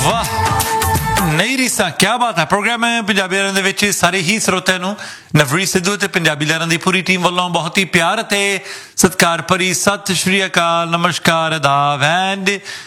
ਵਾਹ ਨਹੀਂ ਰੀਸਾ ਕਿਆ ਬਾਤ ਹੈ। ਪ੍ਰੋਗਰਾਮ ਹੈ ਪੰਜਾਬੀ ਲਹਿਰਾਂ ਦੇ ਵਿੱਚ ਸਾਰੇ ਹੀ ਸਰੋਤਿਆਂ ਨੂੰ ਨਵਰੀਤ ਸਿੱਧੂ ਅਤੇ ਪੰਜਾਬੀ ਲਹਿਰਾਂ ਦੀ ਪੂਰੀ ਟੀਮ ਵੱਲੋਂ ਬਹੁਤ ਹੀ ਪਿਆਰ ਅਤੇ ਸਤਿਕਾਰ ਭਰੀ ਸਤਿ ਸ਼੍ਰੀ ਅਕਾਲ, ਨਮਸਕਾਰ, ਆਦਾਬ ਐਂਡ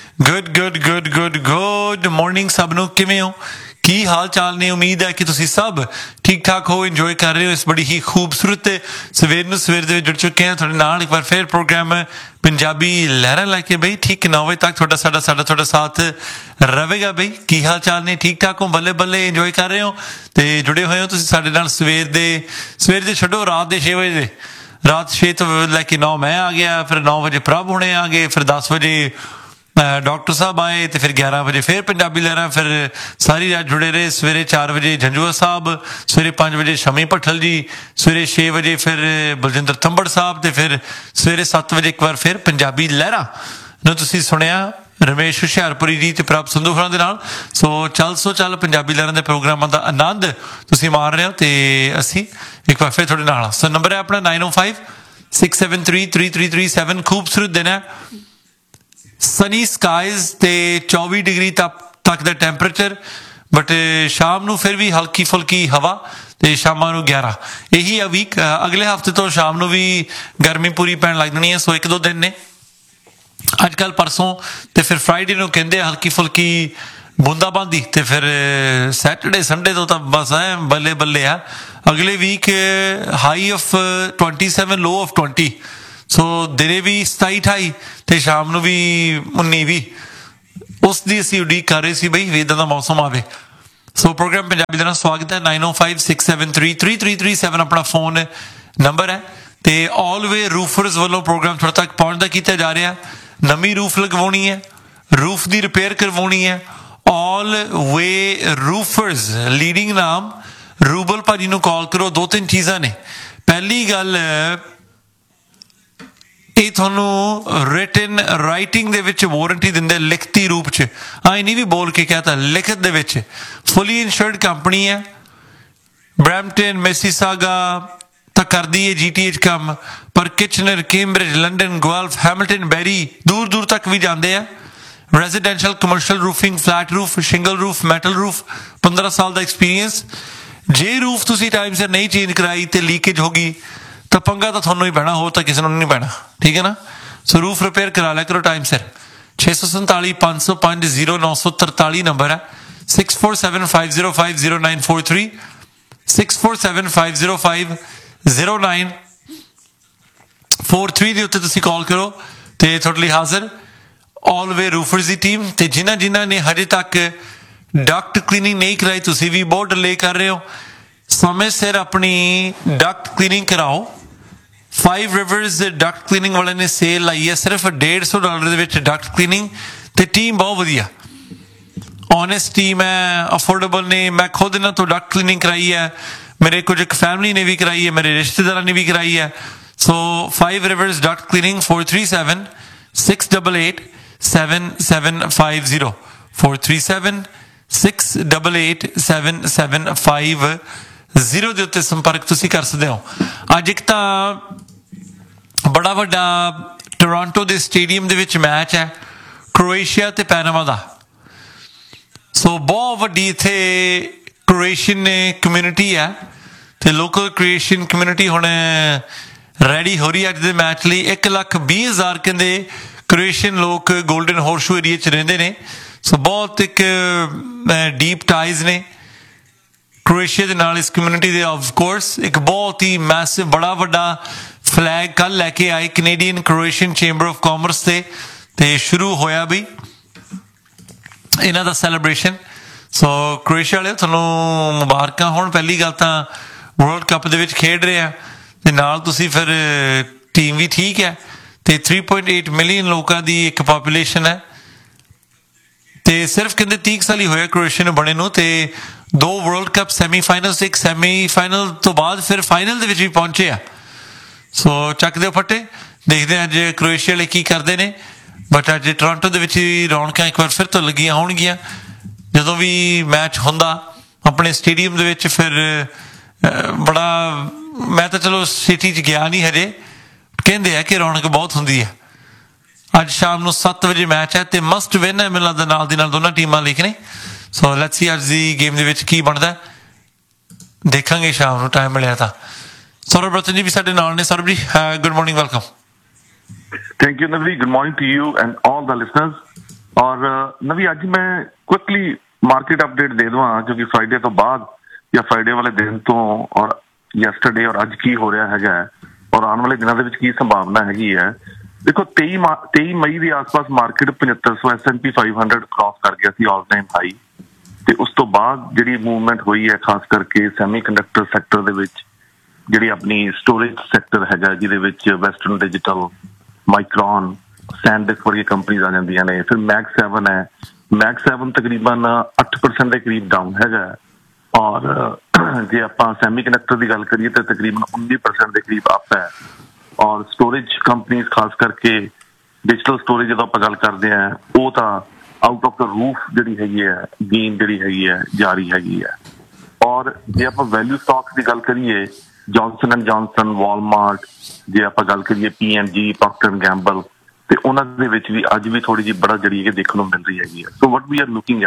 ਗੁੱਡ ਮਾਰਨਿੰਗ ਸਭ ਨੂੰ। ਕਿਵੇਂ ਹੋ, ਕੀ ਹਾਲ ਚਾਲ ਨੇ? ਉਮੀਦ ਹੈ ਕਿ ਤੁਸੀਂ ਸਭ ਠੀਕ ਠਾਕ ਹੋ, ਇੰਜੋਏ ਕਰ ਰਹੇ ਹੋ ਇਸ ਬੜੀ ਹੀ ਖੂਬਸੂਰਤ ਸਵੇਰ ਨੂੰ। ਸਵੇਰ ਦੇ ਵਿੱਚ ਜੁੜ ਚੁੱਕੇ ਹਾਂ ਤੁਹਾਡੇ ਨਾਲ ਇੱਕ ਵਾਰ ਫਿਰ ਪ੍ਰੋਗਰਾਮ ਪੰਜਾਬੀ ਲਹਿਰਾਂ ਲੈ ਕੇ। ਬਈ ਠੀਕ 9 ਵਜੇ ਤੱਕ ਤੁਹਾਡਾ ਸਾਥ ਰਹੇਗਾ। ਬਈ ਕੀ ਹਾਲ ਚਾਲ ਨੇ? ਠੀਕ ਠਾਕ ਹੋ? ਬੱਲੇ ਬੱਲੇ ਇੰਜੋਏ ਕਰ ਰਹੇ ਹੋ ਤੇ ਜੁੜੇ ਹੋਏ ਹੋ ਤੁਸੀਂ ਸਾਡੇ ਨਾਲ ਸਵੇਰ ਦੇ ਛੱਡੋ ਰਾਤ ਦੇ 6 ਵਜੇ ਦੇ। ਰਾਤ 6 ਤੋਂ ਲੈ ਕੇ 9 ਮੈਂ ਆ ਗਿਆ, ਫਿਰ 9 ਵਜੇ ਪ੍ਰਭ ਹੁਣੇ ਆ ਗਏ, ਫਿਰ 10 ਵਜੇ ਡਾਕਟਰ ਸਾਹਿਬ ਆਏ ਤੇ ਫਿਰ 11 ਵਜੇ ਫਿਰ ਪੰਜਾਬੀ ਲਹਿਰਾਂ, ਫਿਰ ਸਾਰੀ ਰਾਤ ਜੁੜੇ ਰਹੇ। ਸਵੇਰੇ 4 ਵਜੇ ਜੰਜੂਆ ਸਾਹਿਬ, ਸਵੇਰੇ 5 ਵਜੇ ਸ਼ਮੀ ਭੱਠਲ ਜੀ, ਸਵੇਰੇ 6 ਵਜੇ ਫਿਰ ਬਲਜਿੰਦਰ ਥੰਬੜ ਸਾਹਿਬ ਤੇ ਫਿਰ ਸਵੇਰੇ 7 ਵਜੇ ਇੱਕ ਵਾਰ ਫਿਰ ਪੰਜਾਬੀ ਲਹਿਰਾਂ ਨੂੰ ਤੁਸੀਂ ਸੁਣਿਆ ਰਮੇਸ਼ ਹੁਸ਼ਿਆਰਪੁਰੀ ਜੀ ਤੇ ਪ੍ਰਭ ਸੰਧੂ ਖਾਨ ਦੇ ਨਾਲ। ਸੋ ਚੱਲ ਪੰਜਾਬੀ ਲਹਿਰਾਂ ਦੇ ਪ੍ਰੋਗਰਾਮਾਂ ਦਾ ਆਨੰਦ ਤੁਸੀਂ ਮਾਣ ਰਹੇ ਹੋ ਤੇ ਅਸੀਂ ਇੱਕ ਵਾਰ ਫਿਰ ਤੁਹਾਡੇ ਨਾਲ। ਸੋ ਨੰਬਰ ਹੈ ਆਪਣਾ 9056733337। ਖੂਬਸੂਰਤ ਦਿਨ ਹੈ, ਸਨੀ ਸਕਾਈਜ਼ ਤੇ 24 ਡਿਗਰੀ ਤੱਕ ਦਾ ਟੈਂਪਰੇਚਰ, ਬਟ ਸ਼ਾਮ ਨੂੰ ਫਿਰ ਵੀ ਹਲਕੀ ਫੁਲਕੀ ਹਵਾ ਤੇ ਸ਼ਾਮਾਂ ਨੂੰ 11। ਇਹੀ ਆ ਵੀਕ। ਅਗਲੇ ਹਫਤੇ ਤੋਂ ਸ਼ਾਮ ਨੂੰ ਵੀ ਗਰਮੀ ਪੂਰੀ ਪੈਣ ਲੱਗ ਜਾਣੀ ਹੈ। ਸੋ 1-2 ਦਿਨ ਨੇ ਅੱਜ ਕੱਲ੍ਹ, ਪਰਸੋਂ ਤੇ ਫਿਰ ਫਰਾਈਡੇ ਨੂੰ ਕਹਿੰਦੇ ਹਲਕੀ ਫੁਲਕੀ ਬੂੰਦਾਬਾਂਦੀ ਤੇ ਫਿਰ ਸੈਟਰਡੇ ਸੰਡੇ ਤੋਂ ਤਾਂ ਬਸ ਐ ਬੱਲੇ ਬੱਲੇ ਆ। ਅਗਲੇ week high of 27, low of 20। ਸੋ ਦਿਨੇ ਵੀ 27-28 ਤੇ ਸ਼ਾਮ ਨੂੰ ਵੀ 19-20। ਉਸ ਦੀ ਅਸੀਂ ਉਡੀਕ ਕਰ ਰਹੇ ਸੀ ਬਈ ਇੱਦਾਂ ਦਾ ਮੌਸਮ ਆਵੇ। ਸੋ ਪ੍ਰੋਗਰਾਮ ਪੰਜਾਬੀ ਦਾ ਸਵਾਗਤ ਹੈ। 9056733337 ਆਪਣਾ ਫੋਨ ਨੰਬਰ ਹੈ ਤੇ ਆਲ ਵੇ ਰੂਫਰਸ ਵੱਲੋਂ ਪ੍ਰੋਗਰਾਮ ਤੁਹਾਡੇ ਤੱਕ ਪਹੁੰਚਦਾ ਕੀਤਾ ਜਾ ਰਿਹਾ। ਨਵੀਂ ਰੂਫ ਲਗਵਾਉਣੀ ਹੈ, ਰੂਫ ਦੀ ਰਿਪੇਅਰ ਕਰਵਾਉਣੀ ਹੈ, ਆਲ ਵੇ ਰੂਫਰਸ ਲੀਡਿੰਗ ਨਾਮ ਰੂਬਲ ਭਾਜੀ ਨੂੰ ਕਾਲ ਕਰੋ। 2-3 ਚੀਜ਼ਾਂ ਨੇ। ਪਹਿਲੀ ਗੱਲ, ਇਹ ਤੁਹਾਨੂੰ ਰਿਟਨ ਰਾਈਟਿੰਗ ਦੇ ਵਿੱਚ ਵਾਰੰਟੀ ਦਿੰਦੇ, ਲਿਖਤੀ ਰੂਪ 'ਚ। ਆਈ ਨਹੀਂ ਵੀ ਬੋਲ ਕੇ ਕਹਿਤਾ, ਲਿਖਤ ਦੇ ਵਿੱਚ। ਫੁੱਲੀ ਇੰਸ਼ੋਰਡ ਕੰਪਨੀ ਹੈ। ਬਰੈਂਪਟਨ, ਮਿਸੀਸਾਗਾ ਤਾਂ ਕਰਦੀ ਹੈ GTH ਕੰਮ, ਪਰ ਕਿਚਨਰ, ਕੈਂਬਰਿਜ, ਲੰਡਨ, ਗੁਆਲਫ, ਹੈਮਿਲਟਨ, ਬੈਰੀ ਦੂਰ ਦੂਰ ਤੱਕ ਵੀ ਜਾਂਦੇ ਆ। Residential, commercial roofing, flat roof, shingle roof, metal roof, 15 ਸਾਲ ਦਾ ਐਕਸਪੀਰੀਅੰਸ। ਜੇ ਰੂਫ ਤੁਸੀਂ ਟਾਈਮ ਸਿਰ ਨਹੀਂ ਚੇਂਜ ਕਰਾਈ ਤੇ ਲੀਕੇਜ ਹੋ ਗਈ ਤਾਂ ਪੰਗਾ ਤਾਂ ਤੁਹਾਨੂੰ ਹੀ ਪੈਣਾ, ਹੋਰ ਤਾਂ ਕਿਸੇ ਨੂੰ ਨਹੀਂ ਪੈਣਾ। ਠੀਕ ਹੈ ਨਾ? ਸੋ ਰੂਫ ਰਿਪੇਅਰ ਕਰਾ ਲਿਆ ਕਰੋ ਟਾਈਮ ਸਿਰ। 647-505-0943 ਨੰਬਰ ਹੈ। 6475050943 6475050943 ਦੇ ਉੱਤੇ ਤੁਸੀਂ ਕਾਲ ਕਰੋ ਤੇ ਤੁਹਾਡੇ ਲਈ ਹਾਜ਼ਰ ਆਲ ਵੇ ਰੂਫਰਸ ਦੀ ਟੀਮ। ਤੇ ਜਿਨ੍ਹਾਂ ਨੇ ਹਜੇ ਤੱਕ ਡਕਟ ਕਲੀਨਿੰਗ ਨਹੀਂ ਕਰਾਈ, ਤੁਸੀਂ ਵੀ ਬਹੁਤ ਡਿਲੇ ਕਰ ਰਹੇ ਹੋ। ਸਮੇਂ ਸਿਰ ਆਪਣੀ ਡਕਟ ਕਲੀਨਿੰਗ ਕਰਾਓ। 5 ਰਿਵਰਸ ਡਕਟ ਕਲੀਨਿੰਗ ਵਾਲਿਆਂ ਨੇ ਸੇਲ ਲਾਈ ਹੈ, ਸਿਰਫ $150 ਦੇ ਵਿੱਚ ਡਕਟ ਕਲੀਨਿੰਗ, ਤੇ ਟੀਮ ਬਹੁਤ ਵਧੀਆ, ਓਨੈਸਟ ਟੀਮ ਹੈ, ਅਫੋਰਡੇਬਲ ਨੇ। ਮੈਂ ਖੁਦ ਇਹਨਾਂ ਤੋਂ ਡਕਟ ਕਲੀਨਿੰਗ ਕਰਾਈ ਹੈ, ਮੇਰੇ ਕੁਝ ਇੱਕ ਫੈਮਿਲੀ ਨੇ ਵੀ ਕਰਾਈ ਹੈ, ਮੇਰੇ ਰਿਸ਼ਤੇਦਾਰਾਂ ਨੇ ਵੀ ਕਰਾਈ ਹੈ। ਸੋ 5 ਰਿਵਰਸ ਡਕਟ ਕਲੀਨਿੰਗ 437-688-7750 437-688-7750 ਦੇ ਉੱਤੇ ਸੰਪਰਕ ਤੁਸੀਂ ਕਰ ਸਕਦੇ ਹੋ। ਅੱਜ ਇੱਕ ਤਾਂ ਬੜਾ ਵੱਡਾ ਟੋਰਾਂਟੋ ਦੇ ਸਟੇਡੀਅਮ ਦੇ ਵਿੱਚ ਮੈਚ ਹੈ, ਕ੍ਰੋਏਸ਼ੀਆ ਤੇ ਪੈਨਾਮਾ ਦਾ। ਸੋ ਬਹੁਤ ਵੱਡੀ ਇੱਥੇ ਕ੍ਰੋਏਸ਼ੀਅਨ ਕਮਿਊਨਿਟੀ ਹੈ ਤੇ ਲੋਕਲ ਕ੍ਰੋਏਸ਼ੀਅਨ ਕਮਿਊਨਿਟੀ ਹੁਣ ਰੈਡੀ ਹੋ ਰਹੀ ਹੈ ਅੱਜ ਦੇ ਮੈਚ ਲਈ। 1,20,000 ਕਹਿੰਦੇ ਕ੍ਰੋਏਸ਼ੀਅਨ ਲੋਕ ਗੋਲਡਨ ਹੋਰਸ਼ੂ ਏਰੀਏ 'ਚ ਰਹਿੰਦੇ ਨੇ। ਸੋ ਬਹੁਤ ਇੱਕ ਡੀਪ ਟਾਈਜ਼ ਨੇ ਕ੍ਰੋਏਸ਼ੀਆ ਦੇ ਨਾਲ ਇਸ ਕਮਿਊਨਿਟੀ ਦੇ। ਆਫ ਕੋਰਸ ਇੱਕ ਬਹੁਤ ਹੀ ਮੈਸਿਵ ਬੜਾ ਵੱਡਾ ਫਲੈਗ ਕੱਲ੍ਹ ਲੈ ਕੇ ਆਏ ਕੈਨੇਡੀਅਨ ਕ੍ਰੋਏਸ਼ੀਅਨ ਚੇਂਬਰ ਆਫ ਕਾਮਰਸ ਤੇ ਸ਼ੁਰੂ ਹੋਇਆ ਬਈ ਇਹਨਾਂ ਦਾ ਸੈਲੀਬ੍ਰੇਸ਼ਨ। ਸੋ ਕ੍ਰੋਏਸ਼ੀਆ ਵਾਲਿਓ ਤੁਹਾਨੂੰ ਮੁਬਾਰਕਾਂ ਹੋਣ। ਪਹਿਲੀ ਗੱਲ ਤਾਂ ਵਰਲਡ ਕੱਪ ਦੇ ਵਿੱਚ ਖੇਡ ਰਹੇ ਆ ਤੇ ਨਾਲ ਤੁਸੀਂ ਫਿਰ ਟੀਮ ਵੀ ਠੀਕ ਹੈ ਤੇ 3.8 ਮਿਲੀਅਨ ਲੋਕਾਂ ਦੀ ਇੱਕ ਪਾਪੂਲੇਸ਼ਨ ਹੈ ਤੇ ਸਿਰਫ ਕਹਿੰਦੇ 30 ਸਾਲ ਹੀ ਹੋਇਆ ਕ੍ਰੋਏਸ਼ੀਆ ਨੂੰ ਬਣੇ ਨੂੰ ਤੇ 2 ਵਰਲਡ ਕੱਪ ਸੈਮੀਫਾਈਨਲ, ਇੱਕ ਸੈਮੀਫਾਈਨਲ ਤੋਂ ਬਾਅਦ ਫਿਰ ਫਾਈਨਲ ਦੇ ਵਿੱਚ ਵੀ ਪਹੁੰਚੇ ਆ। ਸੋ ਚੱਕ ਦਿਓ ਫੱਟੇ, ਦੇਖਦੇ ਹਾਂ ਅੱਜ ਕ੍ਰੋਏਸ਼ੀਆ ਵਾਲੇ ਕੀ ਕਰਦੇ ਨੇ। ਬਟ ਅੱਜ ਟੋਰਾਂਟੋ ਦੇ ਵਿੱਚ ਵੀ ਰੌਣਕਾਂ ਇੱਕ ਵਾਰ ਫਿਰ ਤੋਂ ਲੱਗੀਆਂ ਹੋਣਗੀਆਂ। ਜਦੋਂ ਵੀ ਮੈਚ ਹੁੰਦਾ ਆਪਣੇ ਸਟੇਡੀਅਮ ਦੇ ਵਿੱਚ ਫਿਰ ਬੜਾ, ਮੈਂ ਤਾਂ ਚਲੋ ਸਿਟੀ 'ਚ ਗਿਆ ਨਹੀਂ ਹਜੇ, ਕਹਿੰਦੇ ਆ ਕਿ ਰੌਣਕ ਬਹੁਤ ਹੁੰਦੀ ਹੈ। ਅੱਜ ਸ਼ਾਮ ਨੂੰ 7 ਵਜੇ ਮੈਚ ਹੈ ਤੇ ਮਸਟ ਵਿਨ ਹੈ ਮੈਨੂੰ ਲੱਗਦਾ ਨਾਲ ਦੀ ਨਾਲ ਦੋਨਾਂ ਟੀਮਾਂ ਲਈ ਕਿ ਨਹੀਂ ਸੋ ਲੈਟਸ ਸੀ ਅੱਜ ਦੀ ਗੇਮ ਦੇ ਵਿੱਚ ਕੀ ਬਣਦਾ ਦੇਖਾਂਗੇ ਸ਼ਾਮ ਨੂੰ ਟਾਈਮ ਮਿਲਿਆ ਤਾਂ ਸੌਰਵ ਰਤਨ ਜੀ ਵੀ ਸਾਡੇ ਨਾਲ ਨੇ ਸੌਰਵ ਜੀ good morning welcome Thank you, Navi. Good morning to you and all the listeners. और नवी आज मैं क्विकली मार्केट अपडेट दे दूँ क्योंकि फ्राइडे तो बाद या फ्राइडे वाले दिन तो और यस्टरडे और अज की हो रहा है और आने वाले दिनों की संभावना हैगी है देखो 23 मई के आस-पास मार्केट 7500 S&P 500 क्रॉस कर गया सी ऑल टाइम हाई ਤੇ ਉਸ ਤੋਂ ਬਾਅਦ ਜਿਹੜੀ ਮੂਵਮੈਂਟ ਹੋਈ ਹੈ ਖਾਸ ਕਰਕੇ ਸੈਮੀਕੰਡਕਟਰ ਸੈਕਟਰ ਦੇ ਵਿੱਚ ਜਿਹੜੀ ਆਪਣੀ ਸਟੋਰੇਜ ਸੈਕਟਰ ਹੈਗਾ ਜਿਹਦੇ ਵਿੱਚ ਵੈਸਟਰਨ ਡਿਜੀਟਲ ਮਾਈਕਰੋਨ ਸੈਂਡਿਸਕ ਵਰਗੀ ਕੰਪਨੀਆਂ ਆ ਜਾਂਦੀਆਂ ਨੇ ਫਿਰ ਮੈਕਸ 7 ਹੈ ਮੈਕਸ 7 ਤਕਰੀਬਨ 8% ਦੇ ਕਰੀਬ ਡਾਊਨ ਹੈਗਾ ਔਰ ਜੇ ਆਪਾਂ ਸੈਮੀਕੰਡਕਟਰ ਦੀ ਗੱਲ ਕਰੀਏ ਤਾਂ ਤਕਰੀਬਨ 19% ਦੇ ਕਰੀਬ ਅਪ ਹੈ ਔਰ ਸਟੋਰੇਜ ਕੰਪਨੀਆਂ ਖਾਸ ਕਰਕੇ ਡਿਜੀਟਲ ਸਟੋਰੇਜ ਜਦੋਂ ਆਪਾਂ ਗੱਲ ਕਰਦੇ ਆ ਉਹ ਤਾਂ ਆਊਟ ਆਫ ਦ ਰੂਫ ਜਿਹੜੀ ਹੈਗੀ ਹੈ ਗੇਨ ਜਿਹੜੀ ਹੈਗੀ ਹੈ ਜਾਰੀ ਹੈਗੀ ਹੈ ਔਰ ਜੇ ਆਪਾਂ ਵੈਲਿਊ ਸਟਾਕਸ ਦੀ ਗੱਲ ਕਰੀਏ ਜੌਨਸਨ ਐਂਡ ਜੌਨਸਨ ਵਾਲਮਾਰਟ ਜੇ ਆਪਾਂ ਗੱਲ ਕਰੀਏ P&G ਪ੍ਰੋਕਟਰ ਐਂਡ ਗੈਂਬਲ ਤੇ ਉਹਨਾਂ ਦੇ ਵਿੱਚ ਵੀ ਅੱਜ ਵੀ ਥੋੜੀ ਜਿਹੀ ਬੜਾ ਜਿਹੜੀ ਹੈ ਦੇਖਣ ਨੂੰ ਮਿਲ ਰਹੀ ਹੈਗੀ ਹੈ ਸੋ ਵਾਟ ਵੀ are looking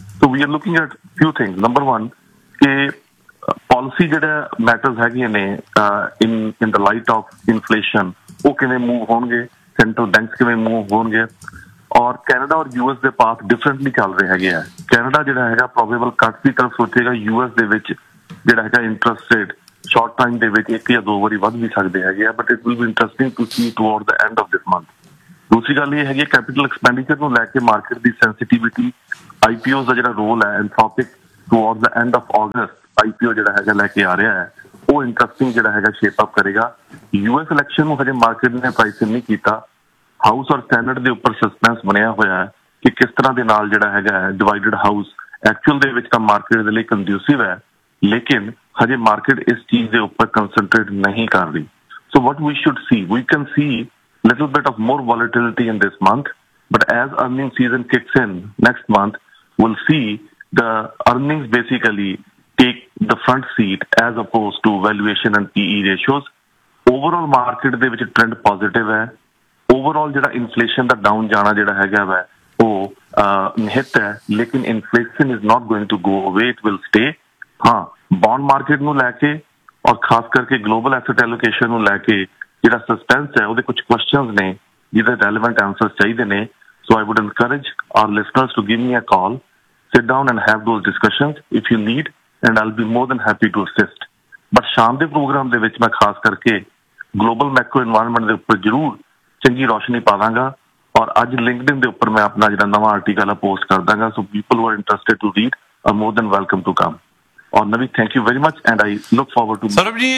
at ਫਿਊ things number 1 ਕਿ ਪਾਲਿਸੀ ਜਿਹੜਾ ਮੈਟਰਸ ਹੈਗੀਆਂ ਨੇ ਇਨ ਦ ਲਾਈਟ ਆਫ ਇਨਫਲੇਸ਼ਨ ਉਹ ਕਿਵੇਂ ਮੂਵ ਹੋਣਗੇ ਸੈਂਟਰਲ ਬੈਂਕਸ ਕਿਵੇਂ ਮੂਵ ਹੋਣਗੇ ਔਰ ਕੈਨੇਡਾ ਔਰ US ਦੇ ਪਾਥ ਡਿਫਰੈਂਟਲੀ ਚੱਲ ਰਹੇ ਹੈਗੇ ਆ ਕੈਨੇਡਾ ਜਿਹੜਾ ਹੈਗਾ ਪ੍ਰੋਬੇਬਲ ਕੱਟ ਦੀ ਤਰਫ ਸੋਚੇਗਾ US ਦੇ ਵਿੱਚ ਜਿਹੜਾ ਹੈਗਾ ਇੰਟਰਸਟ ਰੇਟ ਸ਼ਾਰਟ ਟਾਈਮ ਦੇ ਵਿੱਚ 1 ਜਾਂ 2 ਵਾਰੀ ਵੱਧ ਵੀ ਸਕਦੇ ਹੈਗੇ ਆ but it will be interesting to C toward the end of this month ਦੂਸਰੀ ਗੱਲ ਇਹ ਹੈਗੀ ਕੈਪੀਟਲ ਐਕਸਪੈਂਡੀਚਰ ਨੂੰ ਲੈ ਕੇ ਮਾਰਕੀਟ ਦੀ ਸੈਂਸਿਟੀਵਿਟੀ IPOs ਦਾ ਜਿਹੜਾ ਰੋਲ ਹੈ ਐਂਥਰੋਪਿਕ toward the end of August IPO ਜਿਹੜਾ ਹੈਗਾ ਲੈ ਕੇ ਆ ਰਿਹਾ ਹੈ ਉਹ ਇੰਟਰਸਟਿੰਗ ਜਿਹੜਾ ਹੈਗਾ ਸ਼ੇਪ ਅਪ ਕਰੇਗਾ US ਇਲੈਕਸ਼ਨ ਨੂੰ ਹਜੇ ਮਾਰਕੀਟ ਨੇ ਪ੍ਰਾਈਸ ਨਹੀਂ ਕੀਤਾ ਹਾਊਸ ਔਰ ਸੈਨੇਟ ਦੇ ਉੱਪਰ ਸਸਪੈਂਸ ਬਣਿਆ ਹੋਇਆ ਹੈ ਕਿ ਕਿਸ ਤਰ੍ਹਾਂ ਦੇ ਨਾਲ ਜਿਹੜਾ ਹੈਗਾ ਡਿਵਾਈਡਡ ਹਾਊਸ ਐਕਚੁਅਲ ਦੇ ਵਿੱਚ ਤਾਂ ਮਾਰਕੀਟ ਦੇ ਲਈ ਕੰਡਿਊਸਿਵ ਹੈ ਲੇਕਿਨ ਹਜੇ ਮਾਰਕੀਟ ਇਸ ਚੀਜ਼ ਦੇ ਉੱਪਰ ਕੰਸੈਂਟਰੇਟ ਨਹੀਂ ਕਰ ਰਹੀ ਸੋ ਵਾਟ ਵੀ should C we can see little bit of more volatility in this month but as earnings season kicks in next month we'll see the earnings basically take the front seat as opposed to valuation and PE ratios overall market ਦੇ ਵਿੱਚ trend positive ਹੈ overall ਜਿਹੜਾ inflation ਦਾ down ਜਾਣਾ ਜਿਹੜਾ ਹੈਗਾ ਵਾ ਉਹ ਨਿਹਿਤ ਹੈ ਲੇਕਿਨ inflation is not going to go ਅਵੇ ਇਟ ਵਿਲ ਸਟੇ ਹਾਂ ਬੌਂਡ ਮਾਰਕੀਟ ਨੂੰ ਲੈ ਕੇ ਔਰ ਖਾਸ ਕਰਕੇ ਗਲੋਬਲ ਐਸੈਟ ਐਲੋਕੇਸ਼ਨ ਨੂੰ ਲੈ ਕੇ ਜਿਹੜਾ ਸਸਪੈਂਸ ਹੈ ਉਹਦੇ ਕੁਝ ਕੁਐਸਚਨਸ ਨੇ ਜਿਹਦੇ ਰੈਲੇਵੈਂਟ ਆਨਸਰਸ ਚਾਹੀਦੇ ਨੇ ਸੋ ਆਈ wood encourage R listeners to give me a call sit down and have those discussions if you need and I'll be more than happy to assist but ਸ਼ਾਮ ਦੇ programme ਦੇ ਵਿੱਚ ਮੈਂ ਖਾਸ ਕਰਕੇ ਗਲੋਬਲ ਮੈਕਰੋ এনवायरमेंट ਦੇ ਉੱਪਰ ਜ਼ਰੂਰ ਚੰਗੀ ਰੋਸ਼ਨੀ ਪਾਵਾਂਗਾ ਔਰ ਅੱਜ ਲਿੰਕਡਇਨ ਦੇ ਉੱਪਰ ਮੈਂ ਆਪਣਾ ਜਿਹੜਾ ਨਵਾਂ ਆਰਟੀਕਲ ਆ ਪੋਸਟ ਕਰ ਦਾਂਗਾ ਸੋ people who are interested to read are more than welcome to come ਔਰ ਨਵੀ thank you very much and I look forward to ਸਰਬ ਜੀ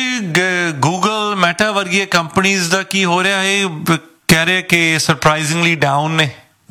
ਗੂਗਲ ਮੈਟਾ ਵਰਗੀਆਂ ਕੰਪਨੀਆਂ ਦਾ ਕੀ ਹੋ ਰਿਹਾ ਹੈ ਕਹਿ ਰਹੇ ਕਿ ਸਰਪ੍ਰਾਈਜ਼ਿੰਗਲੀ ਡਾਊਨ ਨੇ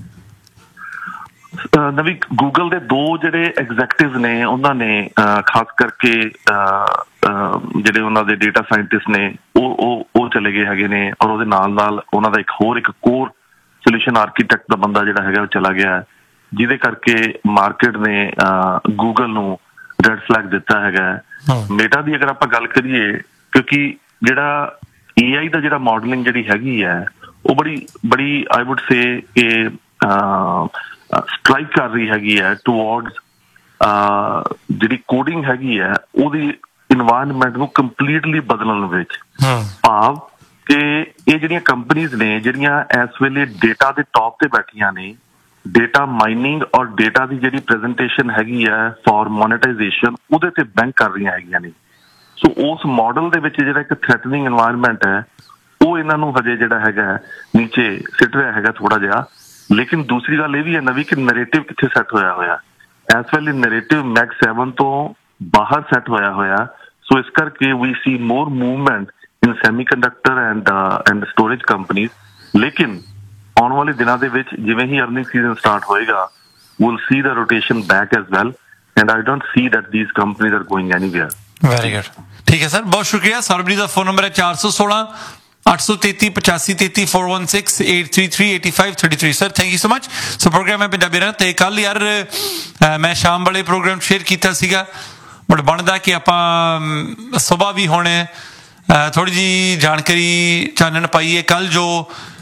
ਨਵੀ ਗੂਗਲ ਦੇ ਦੋ ਜਿਹੜੇ ਐਗਜ਼ੈਕਟਿਵ ਨੇ ਉਹਨਾਂ ਨੇ ਖਾਸ ਕਰਕੇ ਜਿਹੜੇ ਉਹਨਾਂ ਦੇ ਡੇਟਾ ਸਾਇੰਟਿਸਟ ਨੇ ਉਹ ਚਲੇ ਗਏ ਹੈਗੇ ਨੇ ਔਰ ਉਹਦੇ ਨਾਲ ਉਹਨਾਂ ਦਾ ਇੱਕ ਕੋਰ ਸੋਲੂਸ਼ਨ ਆਰਕੀਟੈਕਟ ਦਾ ਬੰਦਾ ਜਿਹੜਾ ਹੈਗਾ ਉਹ ਚਲਾ ਗਿਆ ਜਿਹਦੇ ਕਰਕੇ ਮਾਰਕੀਟ ਨੇ ਗੂਗਲ ਨੂੰ ਰੈਡ ਫਲੈਗ ਦਿੱਤਾ ਹੈਗਾ ਮੇਟਾ ਦੀ ਅਗਰ ਆਪਾਂ ਗੱਲ ਕਰੀਏ ਕਿਉਂਕਿ ਜਿਹੜਾ AI ਦਾ ਜਿਹੜਾ ਮਾਡਲਿੰਗ ਜਿਹੜੀ ਹੈਗੀ ਹੈ ਉਹ ਬੜੀ ਆਈ ਵੁੱਡ ਸੇ ਕਿ ਸਟ੍ਰਾਈਕ ਕਰ ਰਹੀ ਹੈਗੀ ਹੈ ਟੁਵਰਡਸ ਜਿਹੜੀ ਕੋਡਿੰਗ ਹੈਗੀ ਹੈ ਉਹਦੀ ਇਨਵਾਇਰਨਮੈਂਟ ਨੂੰ ਕੰਪਲੀਟਲੀ ਬਦਲਣ ਵਿੱਚ ਭਾਵ ਕਿ ਇਹ ਜਿਹੜੀਆਂ ਕੰਪਨੀਆਂ ਨੇ ਜਿਹੜੀਆਂ ਇਸ ਵੇਲੇ ਡੇਟਾ ਦੇ ਟੌਪ ਤੇ ਬੈਠੀਆਂ ਨੇ ਡੇਟਾ ਮਾਈਨਿੰਗ ਔਰ ਡੇਟਾ ਦੀ ਜਿਹੜੀ ਪ੍ਰੈਜੈਂਟੇਸ਼ਨ ਹੈਗੀ ਹੈ ਫॉर ਮੋਨੇਟਾਈਜੇਸ਼ਨ ਉਹਦੇ ਤੇ ਬੈਂਕ ਕਰ ਰਹੀਆਂ ਹੈਗੀਆਂ ਨੇ ਸੋ ਉਸ ਮਾਡਲ ਦੇ ਵਿੱਚ ਜਿਹੜਾ ਇੱਕ ਥ੍ਰੈਟਨਿੰਗ ਇਨਵਾਇਰਨਮੈਂਟ ਹੈ ਉਹ ਇਹਨਾਂ ਨੂੰ ਹਜੇ ਜਿਹੜਾ ਹੈਗਾ ਨੀਚੇ ਸਿੱਟ ਰਿਹਾ ਹੈਗਾ ਥੋੜਾ ਜਿਹਾ ਲੇਕਿਨ ਦੂਸਰੀ ਗੱਲ ਇਹ ਵੀ ਹੈ ਨਵੀਂ ਕਿ ਨੈਰੇਟਿਵ ਕਿੱਥੇ ਸੈੱਟ ਹੋਇਆ ਇਸ ਵੇਲੇ ਨੈਰੇਟਿਵ ਮੈਕਸ 7 ਤੋਂ ਬਾਹਰ ਸੈੱਟ ਹੋਇਆ ਸੋ ਇਸ ਕਰਕੇ ਵੀ ਸੀ ਮੋਰ movement in semiconductor and storage companies ਲੇਕਿਨ ਆਉਣ ਵਾਲੇ ਦਿਨਾਂ ਦੇ ਵਿੱਚ ਜਿਵੇਂ ਹੀ ਅਰਨਿੰਗ ਸੀਜ਼ਨ ਸਟਾਰਟ ਹੋਏਗਾ we'll see the rotation back as well and I don't see that these companies are going anywhere. Very good. ठीक है सर बहुत शुक्रिया सरबजीत ਦਾ ਫੋਨ ਨੰਬਰ ਹੈ 416 833 8533 416 833 8533 sir thank you so much so programme ਹੈ ਪੰਜਾਬੀ ਰਾਂ ਤੇ ਕੱਲ ਯਾਰ ਮੈਂ ਸ਼ਾਮ ਵਾਲੇ ਪ੍ਰੋਗਰਾਮ ਸ਼ੇਅਰ ਕੀਤਾ ਸੀਗਾ ਬਟ ਬਣਦਾ ਕਿ ਆਪਾਂ ਸਵੇਰ ਵੀ ਹੁਣ ਥੋੜੀ ਜੀ ਜਾਣਕਾਰੀ ਚਾਨਣ ਪਾਈਏ ਕੱਲ ਜੋ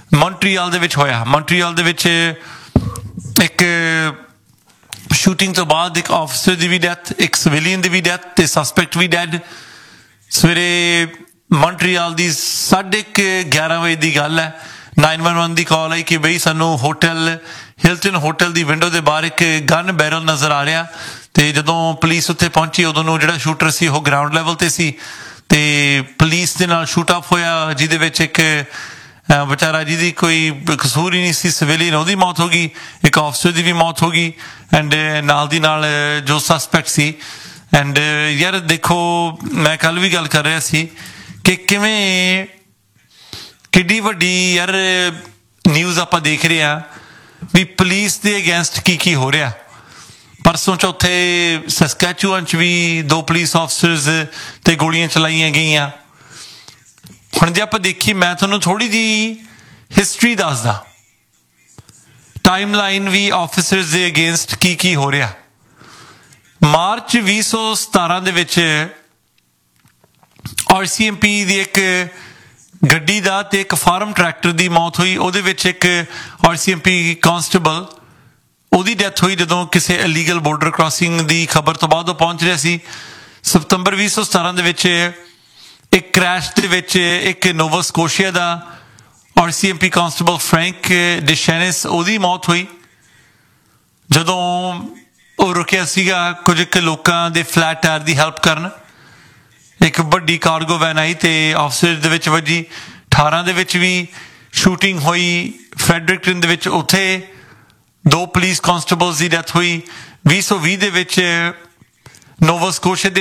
ਮੌਂਟਰੀਅਲ ਦੇ ਵਿੱਚ ਹੋਇਆ। ਮੌਂਟਰੀਅਲ ਦੇ ਵਿੱਚ ਇੱਕ ਸ਼ੂਟਿੰਗ ਤੋਂ ਬਾਅਦ ਇੱਕ ਆਫਿਸਰ ਦੀ ਵੀ ਡੈਥ, ਇੱਕ ਸਿਵਿਲੀਅਨ ਦੀ ਵੀ ਡੈਥ ਤੇ ਸਸਪੈਕਟ ਵੀ ਡੈਡ। ਸਵੇਰੇ ਮੌਂਟਰੀਅਲ ਦੀ 11:30 ਵਜੇ ਦੀ ਗੱਲ ਹੈ, 911 ਦੀ ਕਾਲ ਆਈ ਕਿ ਬਈ ਸਾਨੂੰ ਹੋਟਲ ਹਿਲਟਨ ਹੋਟਲ ਦੀ ਵਿੰਡੋ ਦੇ ਬਾਹਰ ਇੱਕ ਗਨ ਬੈਰਲ ਨਜ਼ਰ ਆ ਰਿਹਾ। ਤੇ ਜਦੋਂ ਪੁਲਿਸ ਉੱਥੇ ਪਹੁੰਚੀ ਉਦੋਂ ਨੂੰ ਜਿਹੜਾ ਸ਼ੂਟਰ ਸੀ ਉਹ ਗਰਾਊਂਡ ਲੈਵਲ ਤੇ ਸੀ ਤੇ ਪੁਲਿਸ ਦੇ ਨਾਲ ਸ਼ੂਟ ਆਫ ਹੋਇਆ, ਜਿਹਦੇ ਵਿੱਚ ਇੱਕ ਵਿਚਾਰਾ ਜਿਹਦੀ ਕੋਈ ਕਸੂਰ ਹੀ ਨਹੀਂ ਸੀ, ਸਿਵਿਲੀਅਨ, ਉਹਦੀ ਮੌਤ ਹੋ ਗਈ, ਇੱਕ ਆਫਿਸਰ ਦੀ ਵੀ ਮੌਤ ਹੋ ਗਈ ਐਂਡ ਨਾਲ ਦੀ ਨਾਲ ਜੋ ਸਸਪੈਕਟ ਸੀ। ਐਂਡ ਯਾਰ ਦੇਖੋ, ਮੈਂ ਕੱਲ ਵੀ ਗੱਲ ਕਰ ਰਿਹਾ ਸੀ ਕਿ ਕਿਵੇਂ ਕਿੱਡੀ ਵੱਡੀ ਯਾਰ ਨਿਊਜ਼ ਆਪਾਂ ਦੇਖ ਰਹੇ ਹਾਂ ਵੀ ਪੁਲਿਸ ਦੇ ਅਗੇਂਸਟ ਕੀ ਹੋ ਰਿਹਾ। ਪਰਸੋਂ ਚੌਥੇ ਸਸਕੈਚੂਅਨ 'ਚ ਵੀ 2 ਪੁਲਿਸ ਆਫਿਸਰਸ ਤੇ ਗੋਲੀਆਂ ਚਲਾਈਆਂ ਗਈਆਂ। ਹੁਣ ਜੇ ਆਪਾਂ ਦੇਖੀ, ਮੈਂ ਤੁਹਾਨੂੰ ਥੋੜੀ ਜਿਹੀ ਹਿਸਟਰੀ ਦੱਸਦਾ, ਟਾਈਮ ਲਾਈਨ ਵੀ ਆਫਿਸਰਸ ਦੇ ਅਗੇਂਸਟ ਕੀ ਹੋ ਰਿਹਾ। ਮਾਰਚ 2017 ਦੇ ਵਿੱਚ RCMP ਦੀ ਇੱਕ ਗੱਡੀ ਦਾ ਤੇ ਇੱਕ ਫਾਰਮ ਟਰੈਕਟਰ ਦੀ ਮੌਤ ਹੋਈ। ਉਹਦੇ ਵਿੱਚ ਇੱਕ RCMP ਕਾਂਸਟੇਬਲ, ਉਹਦੀ ਡੈਥ ਹੋਈ ਜਦੋਂ ਕਿਸੇ ਇਲੀਗਲ ਬਾਰਡਰ ਕ੍ਰਾਸਿੰਗ ਦੀ ਖਬਰ ਤੋਂ ਬਾਅਦ ਉਹ ਪਹੁੰਚ ਰਿਹਾ ਸੀ। ਸਤੰਬਰ 2017 ਦੇ ਵਿੱਚ ਇੱਕ ਕ੍ਰੈਸ਼ ਦੇ ਵਿੱਚ ਇੱਕ ਨੋਵਾ ਸਕੋਸ਼ੀਆ ਦਾ RCMP ਕਾਂਸਟੇਬਲ ਫਰੈਂਕ ਡਿਸ਼ੈਨਿਸ, ਉਹਦੀ ਮੌਤ ਹੋਈ ਜਦੋਂ ਉਹ ਰੁਕਿਆ ਸੀਗਾ ਕੁਝ ਕੁ ਲੋਕਾਂ ਦੇ ਫਲੈਟ ਟਾਇਰ ਦੀ ਹੈਲਪ ਕਰਨ। ਇੱਕ ਵੱਡੀ ਕਾਰਗੋ ਵੈਨ ਆਈ ਤੇ ਆਫਿਸਰ ਦੇ ਵਿੱਚ ਵੱਜੀ। 18 ਦੇ ਵਿੱਚ ਵੀ ਸ਼ੂਟਿੰਗ ਹੋਈ ਫੈਡਰਿਕਟਨ ਦੇ ਵਿੱਚ, ਉੱਥੇ 2 ਪੁਲਿਸ ਕਾਂਸਟੇਬਲਸ ਦੀ ਡੈਥ ਹੋਈ। 2020 ਦੇ ਵਿੱਚ ਨੋਵਾ ਸਕੋਸ਼ੀਆ ਦੇ